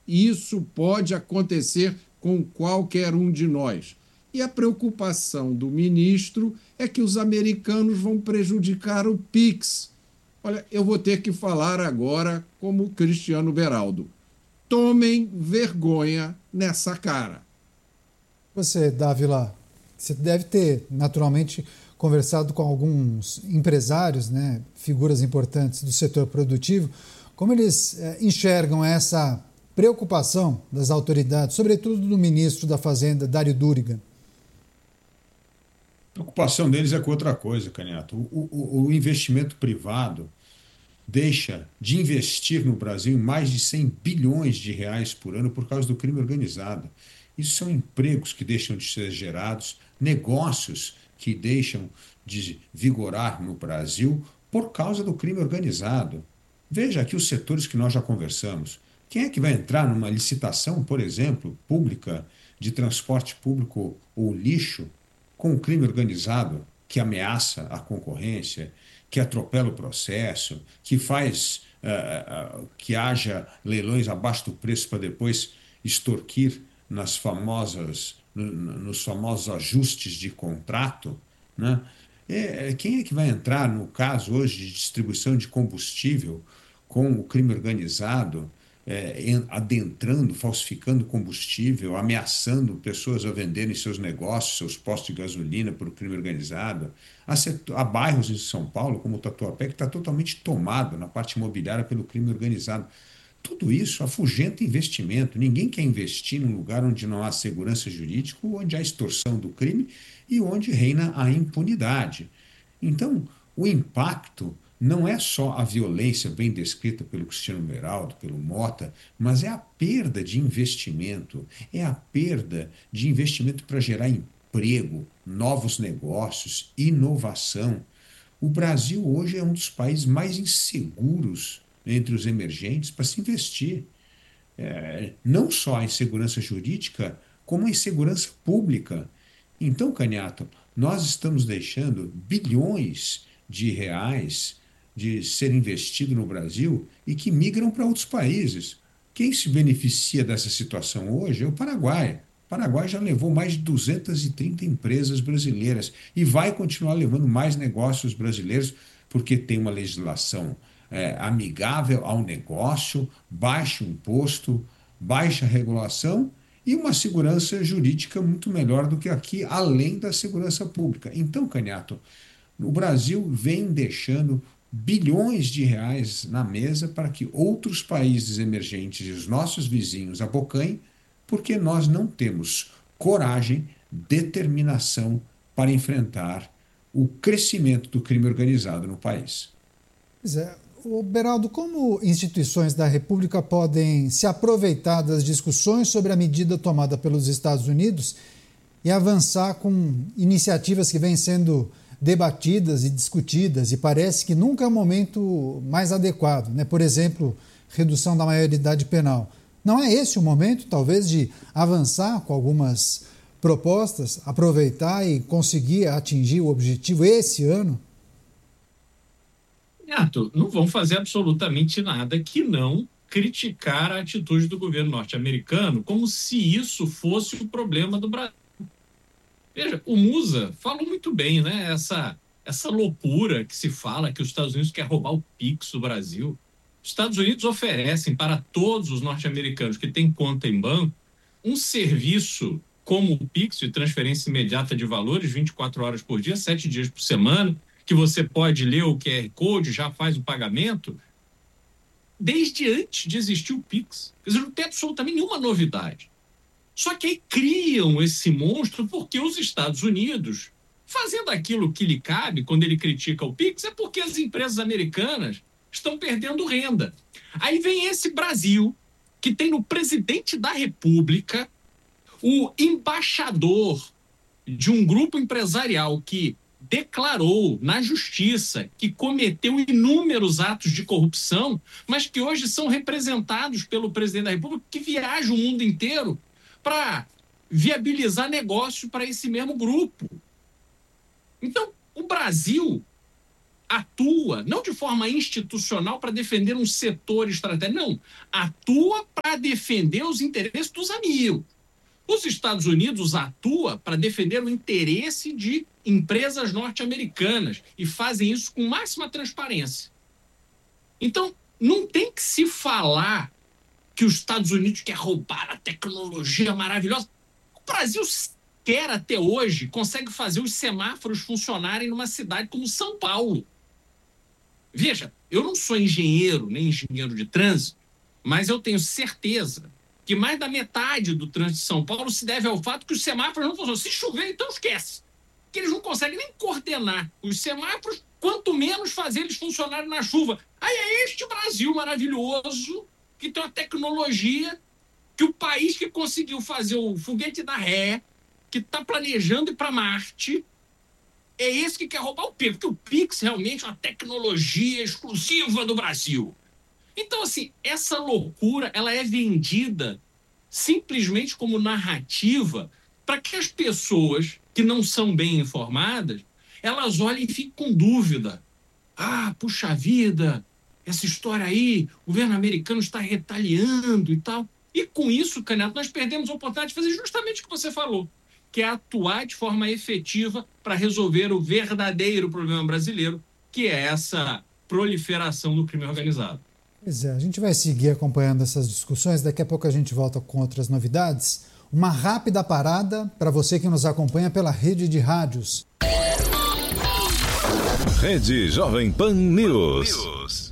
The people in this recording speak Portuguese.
Isso pode acontecer com qualquer um de nós. E a preocupação do ministro é que os americanos vão prejudicar o PIX. Olha, eu vou ter que falar agora como Cristiano Beraldo. Tomem vergonha nessa cara. Você, Dávila, você deve ter naturalmente conversado com alguns empresários, né, figuras importantes do setor produtivo, como eles enxergam essa preocupação das autoridades, sobretudo do ministro da Fazenda, Dário Duriga. A preocupação deles é com outra coisa, Canhato. O investimento privado deixa de investir no Brasil em mais de 100 bilhões de reais por ano por causa do crime organizado. Isso são empregos que deixam de ser gerados, negócios que deixam de vigorar no Brasil por causa do crime organizado. Veja aqui os setores que nós já conversamos. Quem é que vai entrar numa licitação, por exemplo, pública, de transporte público ou lixo, com o crime organizado que ameaça a concorrência, que atropela o processo, que faz que haja leilões abaixo do preço para depois extorquir nos famosos ajustes de contrato, né? Quem é que vai entrar no caso hoje de distribuição de combustível com o crime organizado, adentrando, falsificando combustível, ameaçando pessoas a venderem seus negócios, seus postos de gasolina por crime organizado? Há bairros em São Paulo, como o Tatuapé, que está totalmente tomado na parte imobiliária pelo crime organizado. Tudo isso afugenta investimento. Ninguém quer investir num lugar onde não há segurança jurídica, onde há extorsão do crime e onde reina a impunidade. Então, o impacto não é só a violência bem descrita pelo Cristiano Beraldo, pelo Mota, mas é a perda de investimento, para gerar emprego, novos negócios, inovação. O Brasil hoje é um dos países mais inseguros entre os emergentes para se investir. Não só em segurança jurídica, como em segurança pública. Então, Canhato, nós estamos deixando bilhões de reais de ser investido no Brasil e que migram para outros países. Quem se beneficia dessa situação hoje é o Paraguai. O Paraguai já levou mais de 230 empresas brasileiras e vai continuar levando mais negócios brasileiros porque tem uma legislação amigável ao negócio, baixo imposto, baixa regulação e uma segurança jurídica muito melhor do que aqui, além da segurança pública. Então, Canhato, o Brasil vem deixando bilhões de reais na mesa para que outros países emergentes e os nossos vizinhos abocanhem, porque nós não temos coragem, determinação para enfrentar o crescimento do crime organizado no país. Pois é. Beraldo, como instituições da República podem se aproveitar das discussões sobre a medida tomada pelos Estados Unidos e avançar com iniciativas que vêm sendo debatidas e discutidas e parece que nunca é o momento mais adequado, né? Por exemplo, redução da maioridade penal. Não é esse o momento, talvez, de avançar com algumas propostas, aproveitar e conseguir atingir o objetivo esse ano? Neto, não vão fazer absolutamente nada que não criticar a atitude do governo norte-americano como se isso fosse o problema do Brasil. Veja, o Musa falou muito bem, né? Essa loucura que se fala que os Estados Unidos quer roubar o Pix do Brasil. Os Estados Unidos oferecem para todos os norte-americanos que têm conta em banco um serviço como o Pix, de transferência imediata de valores, 24 horas por dia, 7 dias por semana, que você pode ler o QR Code, já faz o pagamento, desde antes de existir o Pix. Quer dizer, não tem absolutamente nenhuma novidade. Só que aí criam esse monstro porque os Estados Unidos, fazendo aquilo que lhe cabe quando ele critica o Pix, é porque as empresas americanas estão perdendo renda. Aí vem esse Brasil, que tem no presidente da República o embaixador de um grupo empresarial que declarou na justiça que cometeu inúmeros atos de corrupção, mas que hoje são representados pelo presidente da República, que viaja o mundo inteiro para viabilizar negócios para esse mesmo grupo. Então, o Brasil atua, não de forma institucional para defender um setor estratégico, não, atua para defender os interesses dos amigos. Os Estados Unidos atua para defender o interesse de empresas norte-americanas e fazem isso com máxima transparência. Então, não tem que se falar que os Estados Unidos quer roubar a tecnologia maravilhosa. O Brasil sequer até hoje consegue fazer os semáforos funcionarem numa cidade como São Paulo. Veja, eu não sou engenheiro, nem engenheiro de trânsito, mas eu tenho certeza que mais da metade do trânsito de São Paulo se deve ao fato que os semáforos não funcionam. Se chover, então esquece. Que eles não conseguem nem coordenar os semáforos, quanto menos fazer eles funcionarem na chuva. Aí é este Brasil maravilhoso que tem uma tecnologia que o país que conseguiu fazer o foguete da ré, que está planejando ir para Marte, é esse que quer roubar o Pix, porque o Pix realmente é uma tecnologia exclusiva do Brasil. Então, assim, essa loucura, ela é vendida simplesmente como narrativa para que as pessoas que não são bem informadas, elas olhem e fiquem com dúvida. Ah, puxa vida, essa história aí, o governo americano está retaliando e tal. E com isso, Caneto, nós perdemos a oportunidade de fazer justamente o que você falou, que é atuar de forma efetiva para resolver o verdadeiro problema brasileiro, que é essa proliferação do crime organizado. Pois é, a gente vai seguir acompanhando essas discussões, daqui a pouco a gente volta com outras novidades. Uma rápida parada para você que nos acompanha pela rede de rádios. Rede Jovem Pan News.